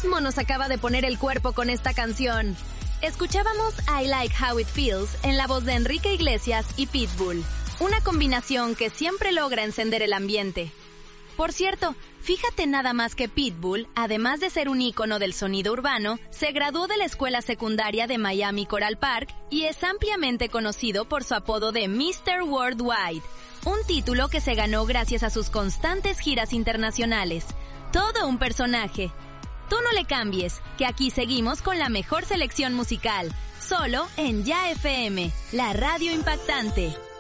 mismo nos acaba de poner el cuerpo con esta canción. Escuchábamos I Like How It Feels en la voz de Enrique Iglesias y Pitbull, una combinación que siempre logra encender el ambiente. Por cierto, fíjate nada más que Pitbull, además de ser un ícono del sonido urbano, se graduó de la escuela secundaria de Miami Coral Park y es ampliamente conocido por su apodo de Mr. Worldwide, un título que se ganó gracias a sus constantes giras internacionales. Todo un personaje. Tú no le cambies, que aquí seguimos con la mejor selección musical, solo en Ya FM, la radio impactante.